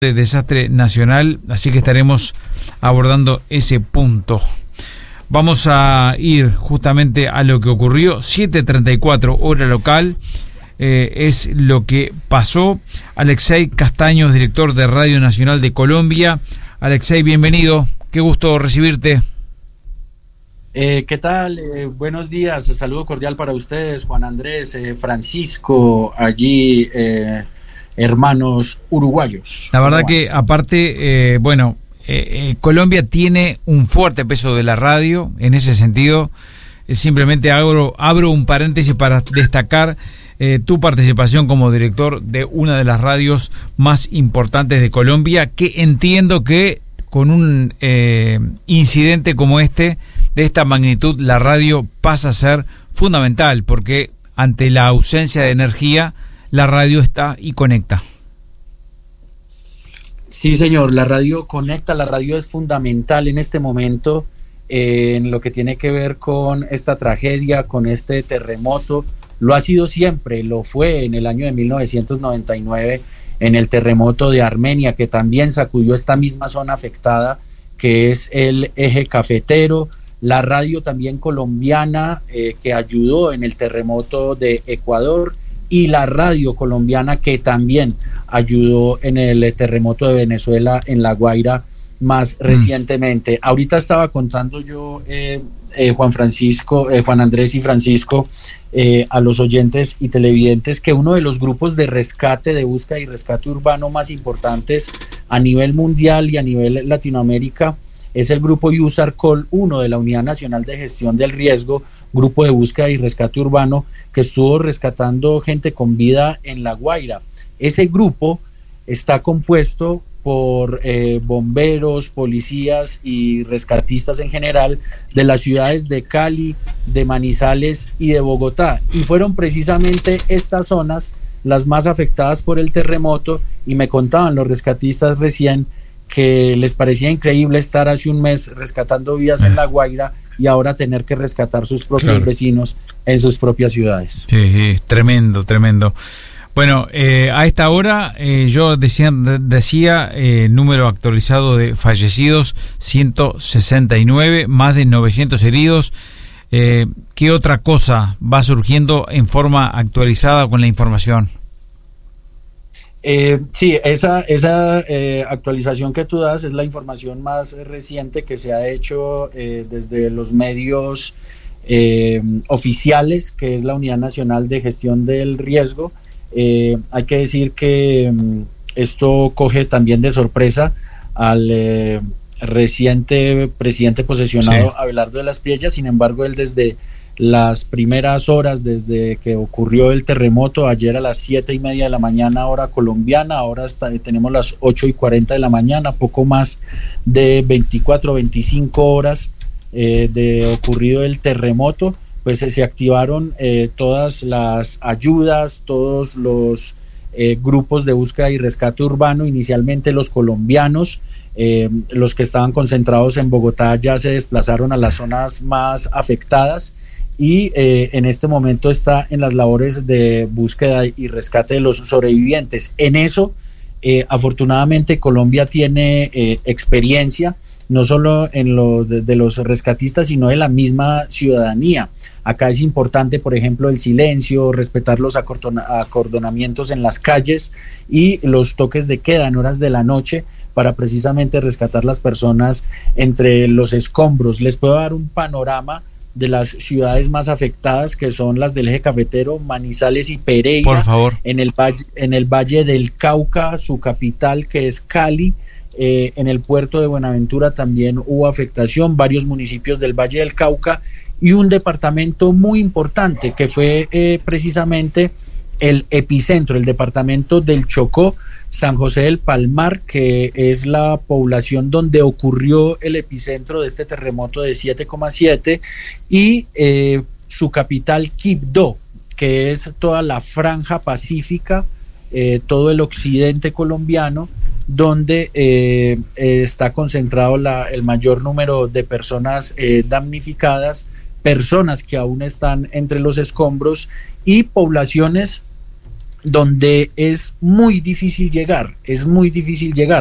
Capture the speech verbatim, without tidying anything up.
de desastre nacional, así que estaremos abordando ese punto. Vamos a ir justamente a lo que ocurrió. Siete treinta y cuatro hora local, eh, es lo que pasó. Alexei Castaños, director de Radio Nacional de Colombia. Alexei, bienvenido, qué gusto recibirte. Eh, ¿Qué tal? Eh, buenos días, saludo cordial para ustedes, Juan Andrés, eh, Francisco, allí, eh, hermanos uruguayos. La verdad que aparte, eh, bueno, eh, eh, Colombia tiene un fuerte peso de la radio, en ese sentido, eh, simplemente abro, abro un paréntesis para destacar eh, tu participación como director de una de las radios más importantes de Colombia, que entiendo que con un eh, incidente como este, de esta magnitud, la radio pasa a ser fundamental, porque ante la ausencia de energía, la radio está y conecta. Sí, señor, la radio conecta, la radio es fundamental en este momento eh, en lo que tiene que ver con esta tragedia, con este terremoto. Lo ha sido siempre, lo fue en el año de mil novecientos noventa y nueve, en el terremoto de Armenia, que también sacudió esta misma zona afectada, que es el eje cafetero. La radio también colombiana eh, que ayudó en el terremoto de Ecuador, y la radio colombiana que también ayudó en el terremoto de Venezuela, en La Guaira, más mm. recientemente. Ahorita estaba contando yo, eh, eh, Juan Francisco, eh, Juan Andrés y Francisco, eh, a los oyentes y televidentes, que uno de los grupos de rescate, de búsqueda y rescate urbano más importantes a nivel mundial y a nivel Latinoamérica es el grupo USARCOL uno de la Unidad Nacional de Gestión del Riesgo, grupo de búsqueda y rescate urbano, que estuvo rescatando gente con vida en La Guaira. Ese grupo está compuesto por eh, bomberos, policías y rescatistas en general de las ciudades de Cali, de Manizales y de Bogotá, y fueron precisamente estas zonas las más afectadas por el terremoto, y me contaban los rescatistas recién que les parecía increíble estar hace un mes rescatando vidas en La Guaira y ahora tener que rescatar sus propios claro. vecinos en sus propias ciudades. Sí, tremendo, tremendo. Bueno, eh, a esta hora eh, yo decía, decía eh, número actualizado de fallecidos, ciento sesenta y nueve, más de novecientos heridos. Eh, ¿Qué otra cosa va surgiendo en forma actualizada con la información? Eh, sí, esa, esa eh, actualización que tú das es la información más reciente que se ha hecho eh, desde los medios eh, oficiales, que es la Unidad Nacional de Gestión del Riesgo. Eh, hay que decir que um, esto coge también de sorpresa al eh, reciente presidente posesionado, sí. Abelardo de las Priellas. Sin embargo, él desde las primeras horas, desde que ocurrió el terremoto, ayer a las siete y media de la mañana, hora colombiana, ahora hasta, tenemos las ocho y cuarenta de la mañana, poco más de veinticuatro, veinticinco horas eh, de ocurrido el terremoto, pues eh, se activaron eh, todas las ayudas, todos los eh, grupos de búsqueda y rescate urbano, inicialmente los colombianos. Eh, los que estaban concentrados en Bogotá ya se desplazaron a las zonas más afectadas, y eh, en este momento está en las labores de búsqueda y rescate de los sobrevivientes. En eso, eh, afortunadamente, Colombia tiene eh, experiencia, no solo en lo de, de los rescatistas, sino de la misma ciudadanía. Acá es importante, por ejemplo, el silencio, respetar los acordonamientos en las calles y los toques de queda en horas de la noche, para precisamente rescatar las personas entre los escombros. Les puedo dar un panorama de las ciudades más afectadas, que son las del eje cafetero, Manizales y Pereira. Por favor. En el valle, en el Valle del Cauca, su capital, que es Cali. Eh, en el puerto de Buenaventura también hubo afectación, varios municipios del Valle del Cauca, y un departamento muy importante que fue eh, precisamente el epicentro, el departamento del Chocó, San José del Palmar, que es la población donde ocurrió el epicentro de este terremoto de siete coma siete, y eh, su capital Quibdó, que es toda la franja pacífica, eh, todo el occidente colombiano, donde eh, eh, está concentrado la, el mayor número de personas eh, damnificadas, personas que aún están entre los escombros, y poblaciones donde es muy difícil llegar, es muy difícil llegar.